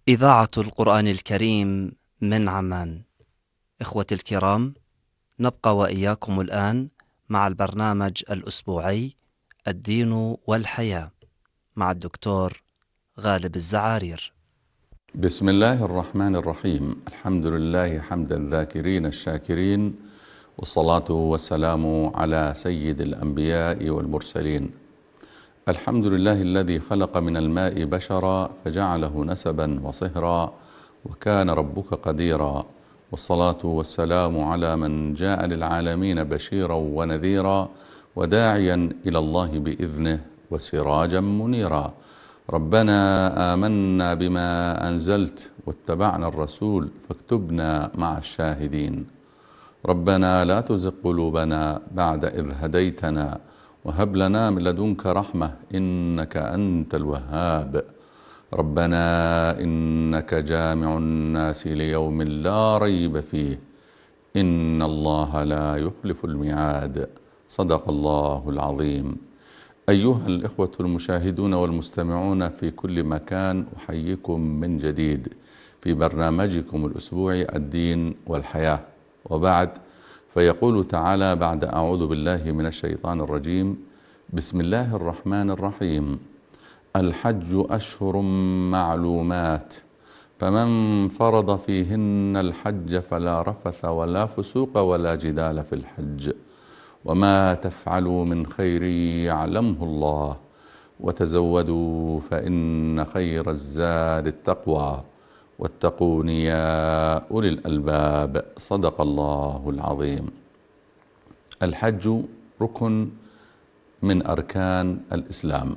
إذاعة القرآن الكريم من عمان. إخوتي الكرام، نبقى وإياكم الآن مع البرنامج الأسبوعي الدين والحياة مع الدكتور غالب الزعارير. بسم الله الرحمن الرحيم. الحمد لله حمد الذاكرين الشاكرين، والصلاة والسلام على سيد الأنبياء والمرسلين. الحمد لله الذي خلق من الماء بشرا فجعله نسبا وصهرا، وكان ربك قديرا. والصلاة والسلام على من جاء للعالمين بشيرا ونذيرا، وداعيا إلى الله بإذنه وسراجا منيرا. ربنا آمنا بما أنزلت واتبعنا الرسول فاكتبنا مع الشاهدين. ربنا لا تزغ قلوبنا بعد إذ هديتنا وهب لنا من لدنك رحمة إنك أنت الوهاب. ربنا إنك جامع الناس ليوم لا ريب فيه إن الله لا يخلف الميعاد. صدق الله العظيم. أيها الإخوة المشاهدون والمستمعون في كل مكان، أحييكم من جديد في برنامجكم الأسبوعي الدين والحياة. وبعد، فيقول تعالى بعد أعوذ بالله من الشيطان الرجيم: بسم الله الرحمن الرحيم. الحج أشهر معلومات، فمن فرض فيهن الحج فلا رفث ولا فسوق ولا جدال في الحج، وما تفعلوا من خير يعلمه الله، وتزودوا فإن خير الزاد التقوى، واتقون يا أولي الألباب. صدق الله العظيم. الحج ركن من أركان الإسلام،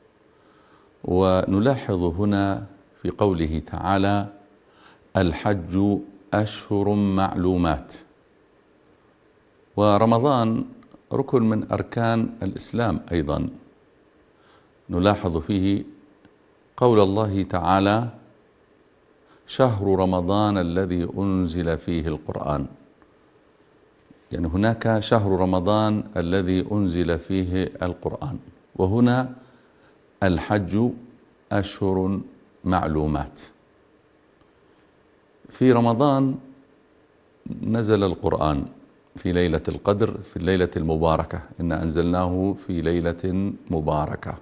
ونلاحظ هنا في قوله تعالى: الحج أشهر معلومات. ورمضان ركن من أركان الإسلام أيضا، نلاحظ فيه قول الله تعالى: شهر رمضان الذي أنزل فيه القرآن. يعني هناك شهر رمضان الذي أنزل فيه القرآن، وهنا الحج أشهر معلومات. في رمضان نزل القرآن في ليلة القدر، في الليلة المباركة. إنا أنزلناه في ليلة مباركة.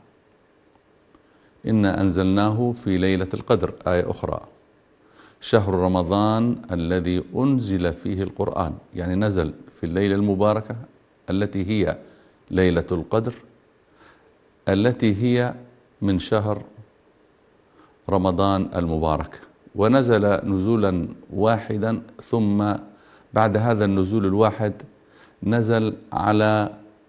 إنا أنزلناه في ليلة القدر، آية أخرى: شهر رمضان الذي أنزل فيه القرآن، يعني نزل في الليلة المباركة التي هي ليلة القدر، التي هي من شهر رمضان المبارك. ونزل نزولا واحدا، ثم بعد هذا النزول الواحد نزل على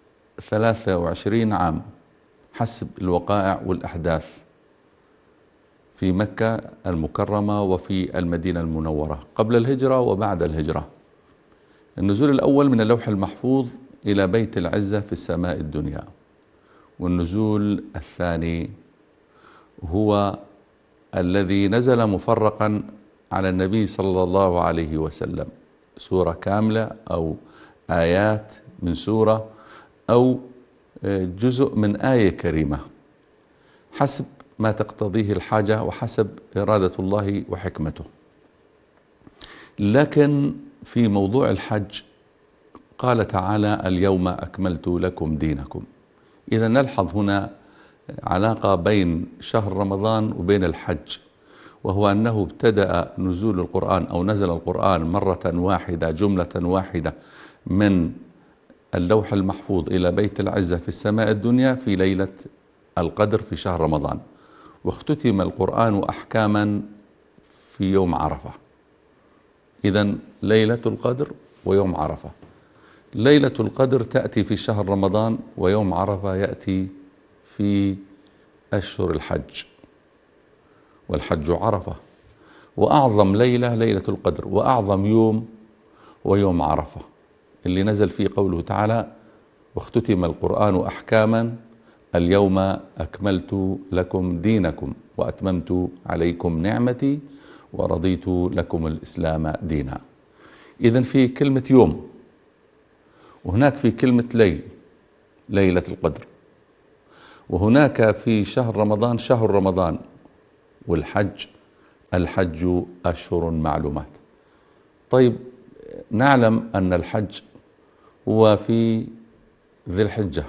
23 عام حسب الوقائع والأحداث في مكة المكرمة وفي المدينة المنورة قبل الهجرة وبعد الهجرة. النزول الأول من اللوح المحفوظ إلى بيت العزة في السماء الدنيا، والنزول الثاني هو الذي نزل مفرقا على النبي صلى الله عليه وسلم، سورة كاملة أو آيات من سورة أو جزء من آية كريمة حسب ما تقتضيه الحاجة وحسب إرادة الله وحكمته. لكن في موضوع الحج قال تعالى: اليوم أكملت لكم دينكم. إذا نلحظ هنا علاقة بين شهر رمضان وبين الحج، وهو أنه ابتدأ نزول القرآن أو نزل القرآن مرة واحدة جملة واحدة من اللوح المحفوظ إلى بيت العزة في السماء الدنيا في ليلة القدر في شهر رمضان، واختتم القرآن أحكاما في يوم عرفة. إذن ليلة القدر ويوم عرفة. ليلة القدر تأتي في شهر رمضان، ويوم عرفة يأتي في أشهر الحج، والحج عرفة. وأعظم ليلة ليلة القدر، وأعظم يوم ويوم عرفة اللي نزل فيه قوله تعالى: واختتم القرآن أحكاما اليوم أكملت لكم دينكم وأتممت عليكم نعمتي ورضيت لكم الإسلام دينا. إذن في كلمة يوم، وهناك في كلمة ليل، ليلة القدر، وهناك في شهر رمضان شهر رمضان، والحج الحج أشهر معلومات. طيب، نعلم أن الحج هو في ذي الحجة،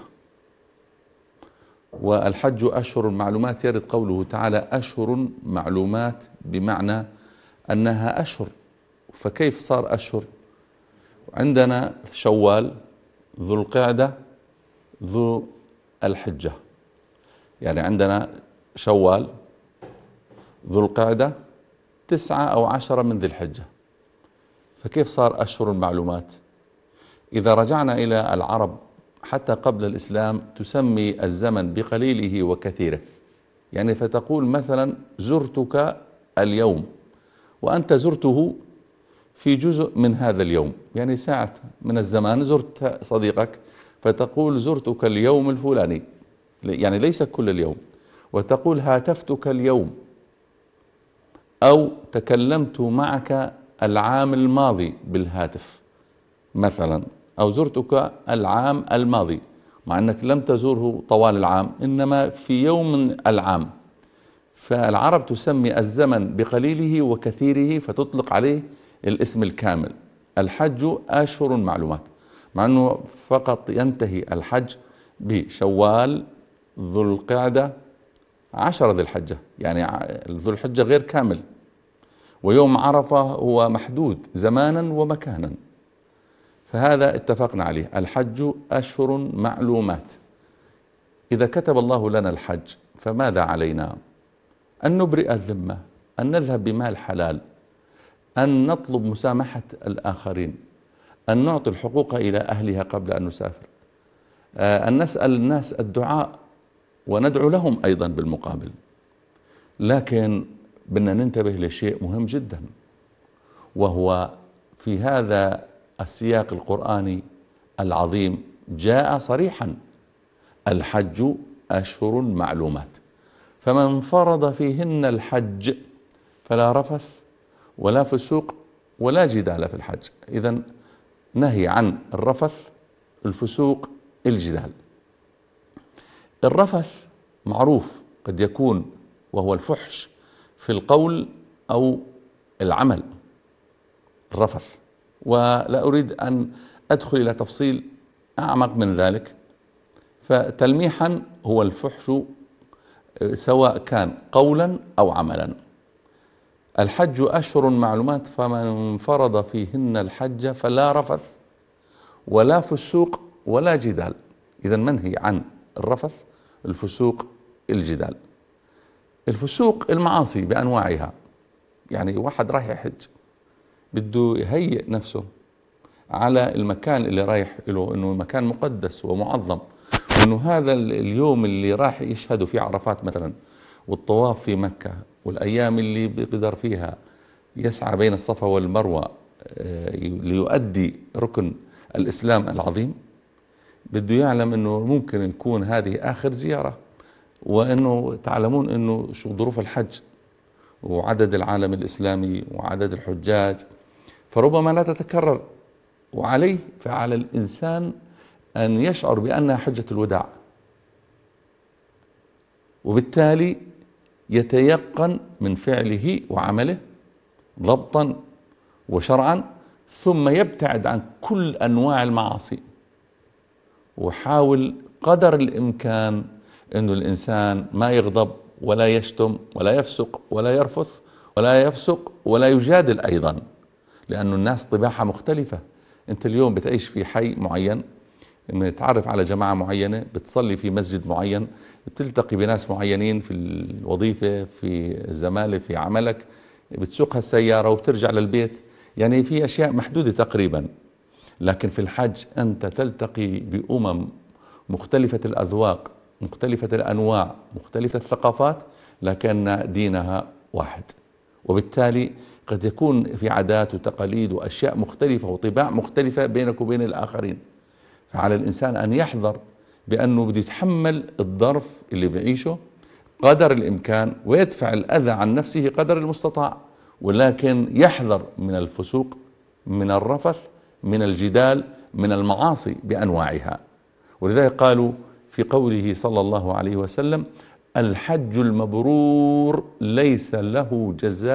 والحج أشهر معلومات، يرد قوله تعالى أشهر معلومات بمعنى أنها أشهر. فكيف صار أشهر؟ عندنا شوال، ذو القعدة، ذو الحجة. يعني عندنا شوال، ذو القعدة، 9 أو 10 من ذي الحجة. فكيف صار أشهر المعلومات؟ إذا رجعنا إلى العرب حتى قبل الإسلام تسمي الزمن بقليله وكثيره. يعني فتقول مثلا زرتك اليوم، وأنت زرته في جزء من هذا اليوم، يعني ساعة من الزمان زرت صديقك، فتقول زرتك اليوم الفلاني، يعني ليس كل اليوم. وتقول هاتفتك اليوم، أو تكلمت معك العام الماضي بالهاتف مثلا، أو زرتك العام الماضي، مع أنك لم تزوره طوال العام، إنما في يوم العام. فالعرب تسمي الزمن بقليله وكثيره، فتطلق عليه الاسم الكامل. الحج أشهر معلومات، مع أنه فقط ينتهي الحج بشوال، ذو القعدة، 10 ذي الحجة، يعني ذو الحجة غير كامل. ويوم عرفة هو محدود زمانا ومكانا. فهذا اتفقنا عليه، الحج أشهر معلومات. إذا كتب الله لنا الحج فماذا علينا؟ أن نبرئ الذمة، أن نذهب بمال حلال، أن نطلب مسامحة الآخرين، أن نعطي الحقوق إلى أهلها قبل أن نسافر، أن نسأل الناس الدعاء وندعو لهم أيضا بالمقابل. لكن بدنا ننتبه لشيء مهم جدا، وهو في هذا السياق القرآني العظيم جاء صريحا: الحج أشهر معلومات، فمن فرض فيهن الحج فلا رفث ولا فسوق ولا جدال في الحج. إذن نهي عن الرفث، الفسوق، الجدال. الرفث معروف قد يكون وهو الفحش في القول أو العمل، الرفث. ولا أريد أن أدخل إلى تفصيل أعمق من ذلك. فتلميحا هو الفحش سواء كان قولا أو عملا. الحج أشهر معلومات، فمن فرض فيهن الحج فلا رفث ولا فسوق ولا جدال. إذا منهي عن الرفث، الفسوق، الجدال. الفسوق المعاصي بأنواعها، يعني واحد رايح يحج بده يهيئ نفسه على المكان اللي رايح له، انه مكان مقدس ومعظم، وانه هذا اليوم اللي راح يشهدوا فيه عرفات مثلا، والطواف في مكة، والايام اللي بيقدر فيها يسعى بين الصفا والمروة ليؤدي ركن الإسلام العظيم، بده يعلم انه ممكن يكون هذه آخر زيارة، وانه تعلمون انه شو ظروف الحج وعدد العالم الإسلامي وعدد الحجاج، فربما لا تتكرر. وعليه، فعلى الإنسان أن يشعر بأنها حجة الوداع، وبالتالي يتيقن من فعله وعمله ضبطا وشرعا، ثم يبتعد عن كل أنواع المعاصي، وحاول قدر الإمكان أنه الإنسان ما يغضب ولا يشتم ولا يفسق ولا يرفث ولا يفسق ولا يجادل أيضا، لأنه الناس طباعها مختلفة. أنت اليوم بتعيش في حي معين، بتتعرف على جماعة معينة، بتصلي في مسجد معين، بتلتقي بناس معينين في الوظيفة، في الزمالة، في عملك، بتسوق هالسيارة وبترجع للبيت، يعني في أشياء محدودة تقريبا. لكن في الحج أنت تلتقي بأمم مختلفة الأذواق، مختلفة الأنواع، مختلفة الثقافات، لكن دينها واحد. وبالتالي قد يكون في عادات وتقاليد وأشياء مختلفة وطباع مختلفة بينك وبين الآخرين. فعلى الإنسان أن يحذر بأنه بده يتحمل الظرف اللي بيعيشه قدر الإمكان، ويدفع الأذى عن نفسه قدر المستطاع، ولكن يحذر من الفسوق، من الرفث، من الجدال، من المعاصي بأنواعها. ولذلك قالوا في قوله صلى الله عليه وسلم: الحج المبرور ليس له جزاء